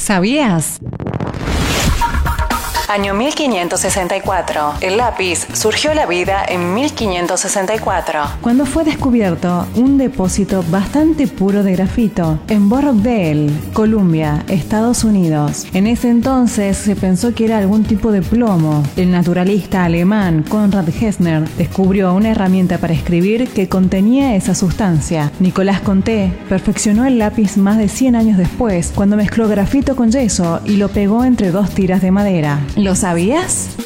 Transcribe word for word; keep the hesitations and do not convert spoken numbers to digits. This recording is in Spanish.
¿Sabías? Año mil quinientos sesenta y cuatro. El lápiz surgió a la vida en mil quinientos sesenta y cuatro. Cuando fue descubierto un depósito bastante puro de grafito en Borrowdale, Columbia, Estados Unidos. En ese entonces se pensó que era algún tipo de plomo. El naturalista alemán Konrad Gessner descubrió una herramienta para escribir que contenía esa sustancia. Nicolas Conté perfeccionó el lápiz más de cien años después, cuando mezcló grafito con yeso y lo pegó entre dos tiras de madera. ¿Lo sabías?